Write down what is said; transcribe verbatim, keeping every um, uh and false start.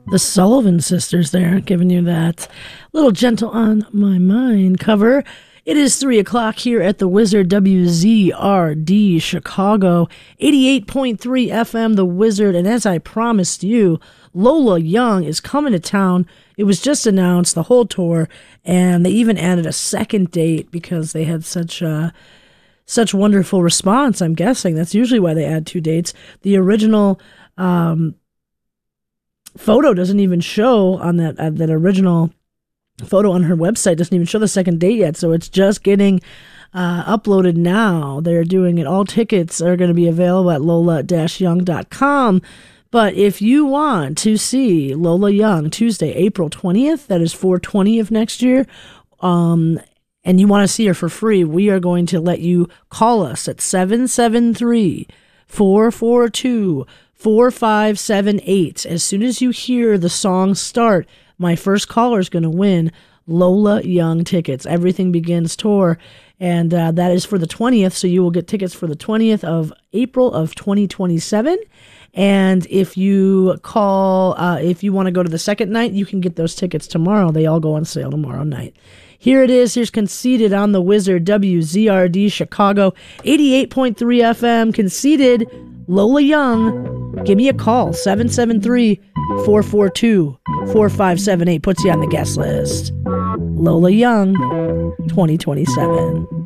The Sullivan Sisters there, giving you that little Gentle on My Mind cover. It is three o'clock here at the Wizard, W Z R D Chicago, eighty-eight point three F M, The Wizard. And as I promised you, Lola Young is coming to town. It was just announced, the whole tour, and they even added a second date because they had such a, such wonderful response, I'm guessing. That's usually why they add two dates. The original um, photo doesn't even show on that uh, that original photo on her website, doesn't even show the second date yet, so it's just getting uh, uploaded now. They're doing it. All tickets are going to be available at lola dash young dot com. But if you want to see Lola Young Tuesday, April twentieth, that is four twenty of next year, um, and you want to see her for free, we are going to let you call us at seven seven three, four four two, four five seven eight. As soon as you hear the song start, my first caller is going to win Lola Young tickets. Everything Begins tour, and uh, that is for the twentieth, so you will get tickets for the twentieth of April of twenty twenty-seven. And if you call, uh, if you want to go to the second night, you can get those tickets tomorrow. They all go on sale tomorrow night. Here it is. Here's Conceited on the Wizard, W Z R D Chicago, eighty-eight point three F M. Conceited, Lola Young. Give me a call, seven seven three, four four two, four five seven eight. Puts you on the guest list. Lola Young, twenty twenty-seven.